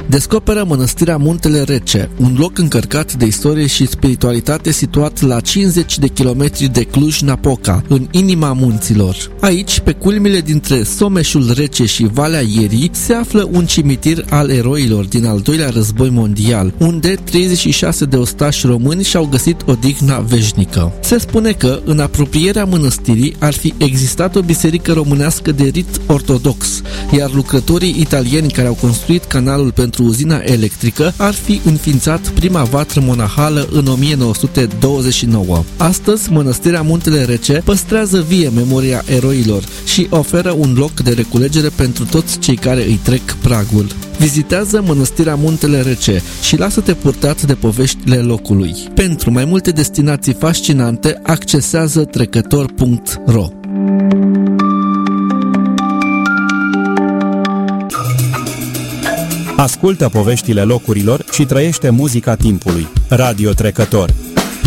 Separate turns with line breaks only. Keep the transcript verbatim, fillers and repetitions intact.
Descoperă mănăstirea Muntele Rece, un loc încărcat de istorie și spiritualitate situat la cincizeci de kilometri de Cluj-Napoca, în inima munților. Aici, pe culmile dintre Someșul Rece și Valea Ierii, se află un cimitir al eroilor din al doilea război mondial, unde treizeci și șase de ostași români și-au găsit odihna veșnică. Se spune că, în apropierea mănăstirii, ar fi existat o biserică românească de rit ortodox, iar lucrătorii italieni care au construit canalul pentru uzina electrică ar fi înființat prima vatră monahală în o mie nouă sute douăzeci și nouă. Astăzi, mănăstirea Muntele Rece păstrează vie memoria eroilor și oferă un loc de reculegere pentru toți cei care îi trec pragul. Vizitează mănăstirea Muntele Rece și lasă-te purtat de poveștile locului. Pentru mai multe destinații fascinante, accesează trecător punct ro.
Ascultă poveștile locurilor și trăiește muzica timpului. Radio Trecător.